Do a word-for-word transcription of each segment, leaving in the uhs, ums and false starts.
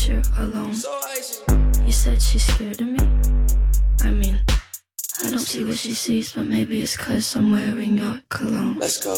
that you're alone. You said she's scared of me. I mean, I don't see what she sees, but maybe it's 'cause I'm wearing your cologne. Let's go.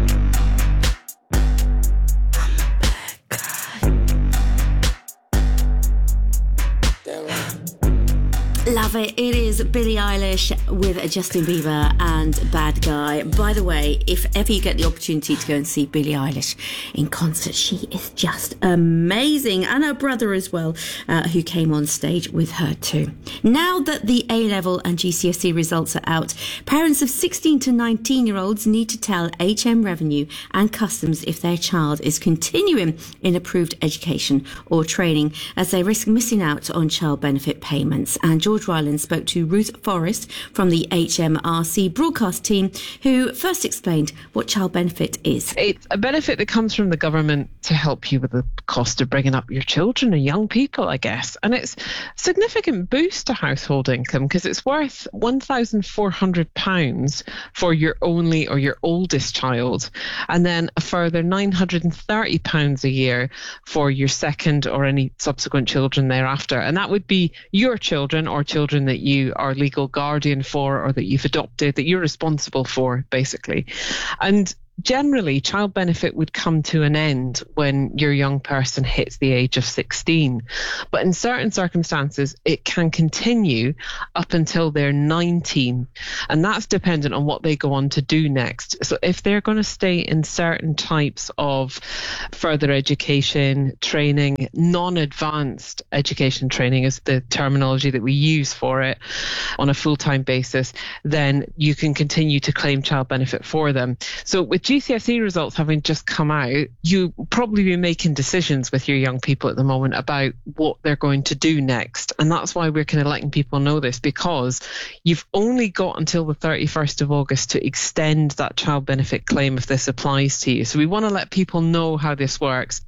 Love it. It is Billie Eilish with Justin Bieber and Bad Guy. By the way, if ever you get the opportunity to go and see Billie Eilish in concert, she is just amazing. And her brother as well, uh, who came on stage with her too. Now that the A-level and G C S E results are out, parents of sixteen to nineteen year olds need to tell H M Revenue and Customs if their child is continuing in approved education or training, as they risk missing out on child benefit payments. And George Ryland spoke to Ruth Forrest from the H M R C broadcast team, who first explained what child benefit is. It's a benefit that comes from the government to help you with the cost of bringing up your children and young people, I guess. And it's a significant boost to household income because it's worth one thousand four hundred pounds for your only or your oldest child, and then a further nine hundred thirty pounds a year for your second or any subsequent children thereafter. And that would be your children or children that you are legal guardian for or that you've adopted, that you're responsible for, basically. And generally, child benefit would come to an end when your young person hits the age of sixteen. But in certain circumstances, it can continue up until they're nineteen. And that's dependent on what they go on to do next. So if they're going to stay in certain types of further education, training, non-advanced education training is the terminology that we use for it on a full-time basis, then you can continue to claim child benefit for them. So with G C S E results having just come out, you probably be making decisions with your young people at the moment about what they're going to do next. And that's why we're kind of letting people know this, because you've only got until the thirty-first of August to extend that child benefit claim if this applies to you. So we want to let people know how this works.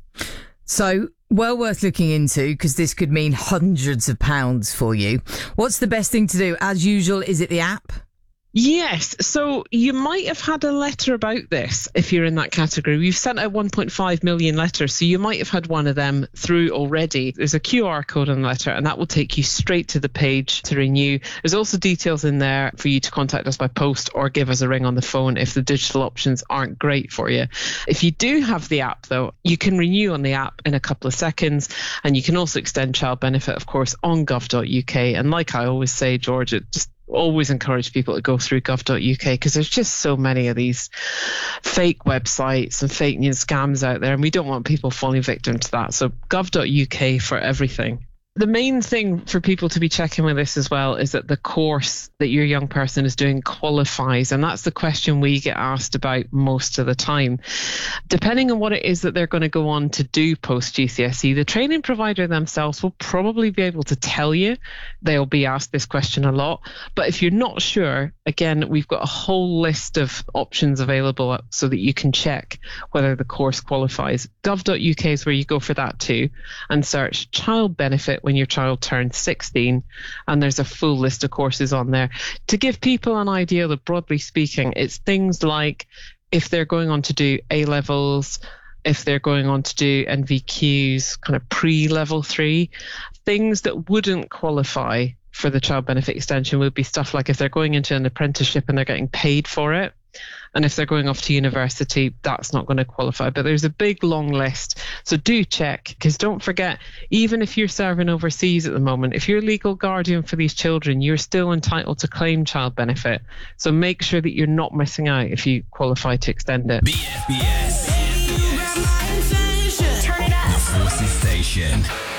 So, well worth looking into, because this could mean hundreds of pounds for you. What's the best thing to do? As usual, is it the app? Yes, so you might have had a letter about this if you're in that category. We've sent out one point five million letters, so you might have had one of them through already. There's a Q R code on the letter, and that will take you straight to the page to renew. There's also details in there for you to contact us by post or give us a ring on the phone if the digital options aren't great for you. If you do have the app, though, you can renew on the app in a couple of seconds, and you can also extend child benefit, of course, on gov dot U K. And like I always say, George, it just always encourage people to go through gov dot U K because there's just so many of these fake websites and fake news scams out there, and we don't want people falling victim to that. So gov dot U K for everything. The main thing for people to be checking with this as well is that the course that your young person is doing qualifies, and that's the question we get asked about most of the time. Depending on what it is that they're going to go on to do post G C S E, the training provider themselves will probably be able to tell you. They'll be asked this question a lot. But if you're not sure, again, we've got a whole list of options available so that you can check whether the course qualifies. gov dot U K is where you go for that too, and search child benefit when your child turns sixteen, and there's a full list of courses on there. To give people an idea that, broadly speaking, it's things like if they're going on to do A-levels, if they're going on to do N V Qs, kind of pre-level three, things that wouldn't qualify for the child benefit extension would be stuff like if they're going into an apprenticeship and they're getting paid for it. And if they're going off to university, that's not going to qualify. But there's a big long list. So do check, because don't forget, even if you're serving overseas at the moment, if you're a legal guardian for these children, you're still entitled to claim child benefit. So make sure that you're not missing out if you qualify to extend it. B F B S. Turn it up. The Forces Station.